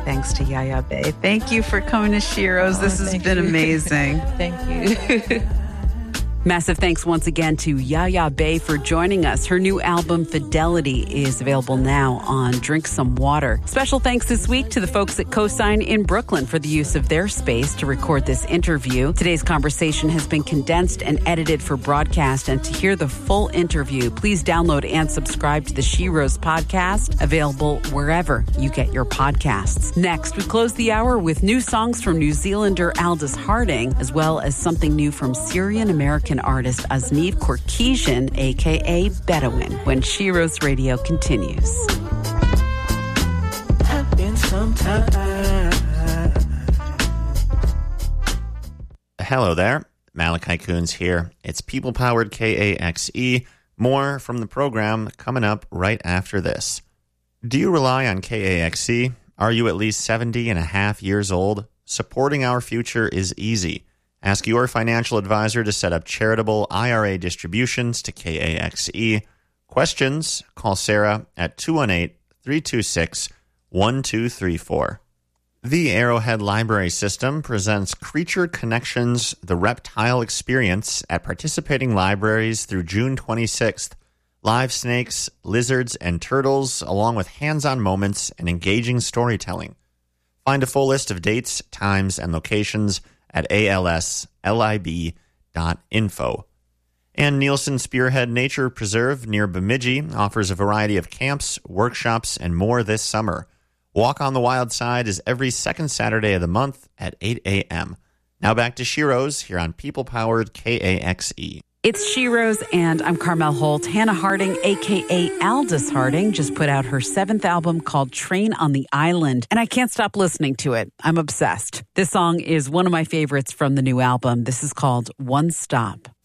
thanks to Yaya Bay. Thank you for coming to Shiro's. This has been amazing. Thank you. Massive thanks once again to Yaya Bay for joining us. Her new album, Fidelity, is available now on Drink Some Water. Special thanks this week to the folks at Cosign in Brooklyn for the use of their space to record this interview. Today's conversation has been condensed and edited for broadcast, and to hear the full interview, please download and subscribe to the She Rose podcast, available wherever you get your podcasts. Next, we close the hour with new songs from New Zealander Aldous Harding, as well as something new from Syrian-American artist Aznave Korkesian, a.k.a. Bedouin, when She Rose Radio continues. Hello there. Malachi Coons here. It's people-powered KAXE. More from the program coming up right after this. Do you rely on KAXE? Are you at least 70 and a half years old? Supporting our future is easy. Ask your financial advisor to set up charitable IRA distributions to KAXE. Questions? Call Sarah at 218-326-1234. The Arrowhead Library System presents Creature Connections, the Reptile Experience at participating libraries through June 26th. Live snakes, lizards, and turtles, along with hands-on moments and engaging storytelling. Find a full list of dates, times, and locations at alslib.info. And Nielsen Spearhead Nature Preserve near Bemidji offers a variety of camps, workshops, and more this summer. Walk on the Wild Side is every second Saturday of the month at 8 a.m. Now back to She Rose here on people-powered KAXE. It's She Rose, and I'm Carmel Holt. Hannah Harding, a.k.a. Aldous Harding, just put out her 7th album called Train on the Island, and I can't stop listening to it. I'm obsessed. This song is one of my favorites from the new album. This is called One Stop.